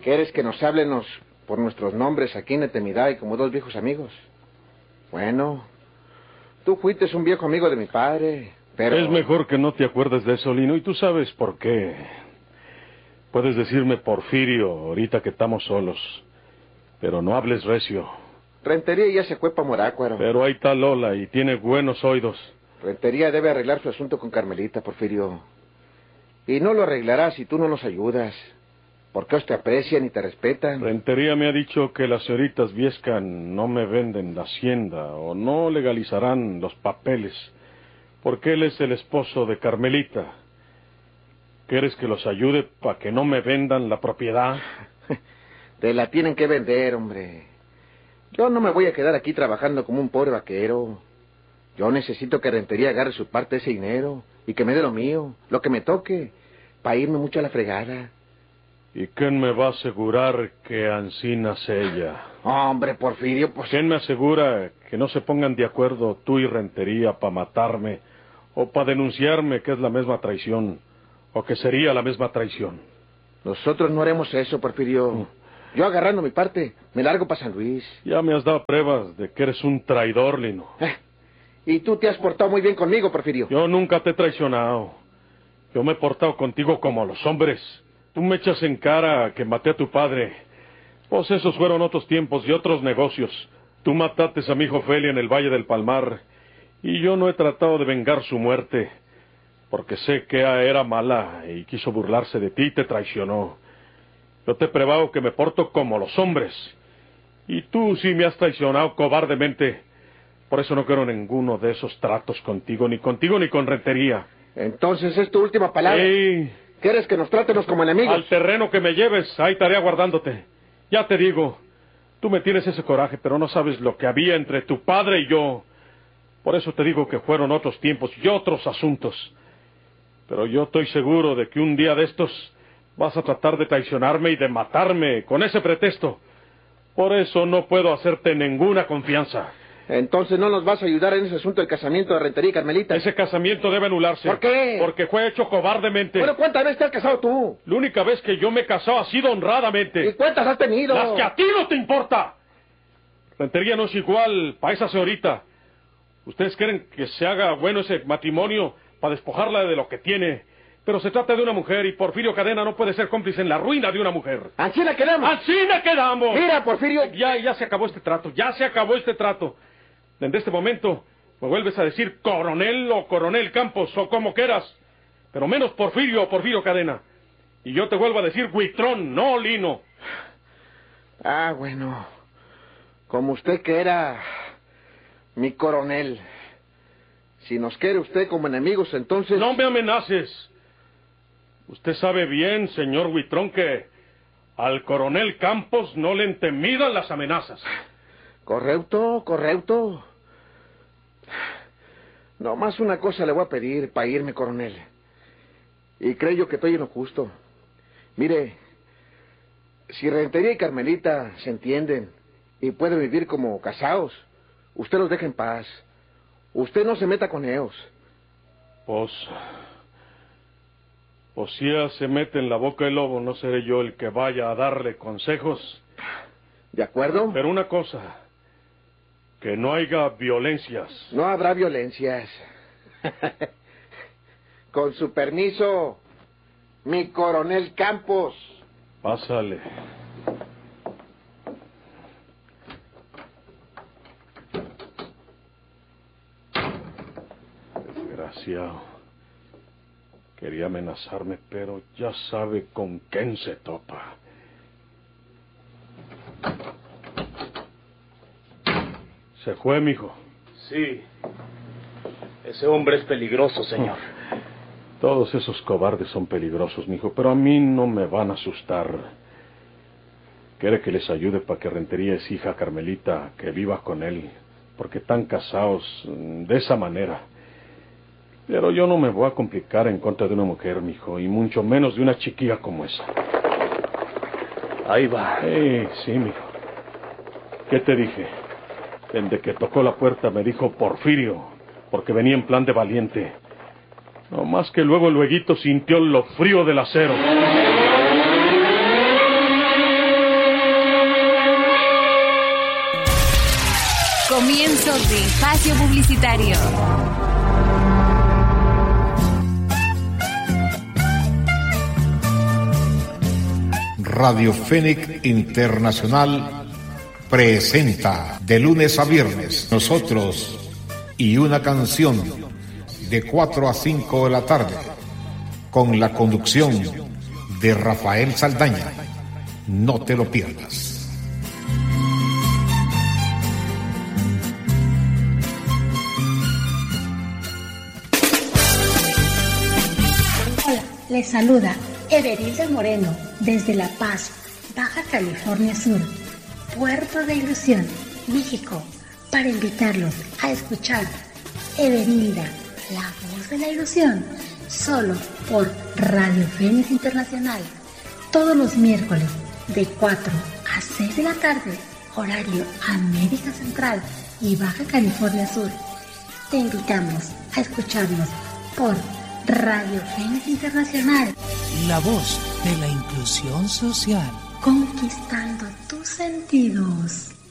¿Quieres que nos háblenos por nuestros nombres aquí en Etemidad como dos viejos amigos? Bueno, tú fuiste un viejo amigo de mi padre, pero... Es mejor que no te acuerdes de eso, Lino, y tú sabes por qué. Puedes decirme Porfirio ahorita que estamos solos, pero no hables recio. Rentería ya se fue para Morácuaro. Pero ahí está Lola y tiene buenos oídos. Rentería debe arreglar su asunto con Carmelita, Porfirio. Y no lo arreglará si tú no nos ayudas. Porque ellos te aprecian y te respetan. Rentería me ha dicho que las señoritas Viescan no me venden la hacienda o no legalizarán los papeles, porque él es el esposo de Carmelita. ¿Quieres que los ayude para que no me vendan la propiedad? Te la tienen que vender, hombre. Yo no me voy a quedar aquí trabajando como un pobre vaquero. Yo necesito que Rentería agarre su parte de ese dinero y que me dé lo mío, lo que me toque, para irme mucho a la fregada. ¿Y quién me va a asegurar que ansí nace ella? Hombre, Porfirio, pues... ¿Quién me asegura que no se pongan de acuerdo tú y Rentería para matarme o para denunciarme que es la misma traición o que sería la misma traición? Nosotros no haremos eso, Porfirio. Yo agarrando mi parte, me largo para San Luis. Ya me has dado pruebas de que eres un traidor, Lino. Y tú te has portado muy bien conmigo, Porfirio. Yo nunca te he traicionado. Yo me he portado contigo como los hombres. Tú me echas en cara que maté a tu padre. Pues esos fueron otros tiempos y otros negocios. Tú mataste a mi hijo Ofelia en el Valle del Palmar. Y yo no he tratado de vengar su muerte. Porque sé que era mala y quiso burlarse de ti y te traicionó. Yo te prevago que me porto como los hombres. Y tú sí me has traicionado cobardemente. Por eso no quiero ninguno de esos tratos contigo ni con Rentería. Entonces es tu última palabra. Sí. ¿Quieres que nos tratemos como enemigos? Al terreno que me lleves, ahí estaré aguardándote. Ya te digo, tú me tienes ese coraje, pero no sabes lo que había entre tu padre y yo. Por eso te digo que fueron otros tiempos y otros asuntos. Pero yo estoy seguro de que un día de estos vas a tratar de traicionarme y de matarme con ese pretexto. Por eso no puedo hacerte ninguna confianza. Entonces no nos vas a ayudar en ese asunto del casamiento de Rentería y Carmelita. Ese casamiento debe anularse. ¿Por qué? Porque fue hecho cobardemente. Bueno, ¿cuántas veces te has casado tú? La única vez que yo me he casado ha sido honradamente. ¿Y cuántas has tenido? Las que a ti no te importa. Rentería no es igual para esa señorita. Ustedes quieren que se haga bueno ese matrimonio para despojarla de lo que tiene. Pero se trata de una mujer y Porfirio Cadena no puede ser cómplice en la ruina de una mujer. ¡Así la quedamos! ¡Así la quedamos! Mira, Porfirio... Ya se acabó este trato, ya se acabó este trato. Desde este momento me vuelves a decir coronel o coronel Campos o como quieras. Pero menos Porfirio o Porfirio Cadena. Y yo te vuelvo a decir Huitrón, no Lino. Ah, bueno. Como usted que era mi coronel. Si nos quiere usted como enemigos, entonces... No me amenaces. Usted sabe bien, señor Huitrón, que al coronel Campos no le entemidan las amenazas. Correcto. Nomás una cosa le voy a pedir para irme, coronel. Y creo yo que estoy en lo justo. Mire, si Rentería y Carmelita se entienden y pueden vivir como casados, usted los deja en paz. Usted no se meta con ellos. Pues si ella se mete en la boca del lobo, no seré yo el que vaya a darle consejos. ¿De acuerdo? Pero una cosa, que no haya violencias. No habrá violencias. Con su permiso, mi coronel Campos. Pásale. Desgraciado. Quería amenazarme, pero ya sabe con quién se topa. ¿Se fue, mijo? Sí. Ese hombre es peligroso, señor. Todos esos cobardes son peligrosos, mijo, pero a mí no me van a asustar. Quiere que les ayude para que Rentería exija a Carmelita que viva con él, porque están casados de esa manera. Pero yo no me voy a complicar en contra de una mujer, mijo, y mucho menos de una chiquilla como esa. Ahí va. Sí, mijo. ¿Qué te dije? Desde que tocó la puerta me dijo Porfirio, porque venía en plan de valiente. No más que luego el lueguito sintió lo frío del acero. Comienzo de espacio publicitario. Radio Fénix Internacional presenta de lunes a viernes Nosotros y una canción de 4 a 5 de la tarde con la conducción de Rafael Saldaña. No te lo pierdas. Hola, les saluda Everilda Moreno desde La Paz, Baja California Sur, Puerto de Ilusión, México, para invitarlos a escuchar Everilda, la voz de la ilusión, solo por Radio Fénix Internacional, todos los miércoles de 4 a 6 de la tarde, horario América Central y Baja California Sur. Te invitamos a escucharnos por Radio Fénix Internacional, la voz de la inclusión social, conquistando tus sentidos.